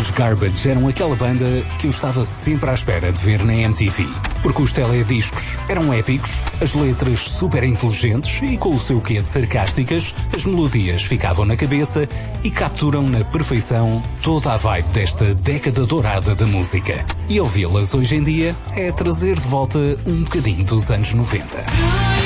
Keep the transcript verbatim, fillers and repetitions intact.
Os Garbage eram aquela banda que eu estava sempre à espera de ver na M T V. Porque os telediscos eram épicos, as letras super inteligentes e com o seu quê de sarcásticas, as melodias ficavam na cabeça e capturam na perfeição toda a vibe desta década dourada da música. E ouvi-las hoje em dia é trazer de volta um bocadinho dos anos noventa.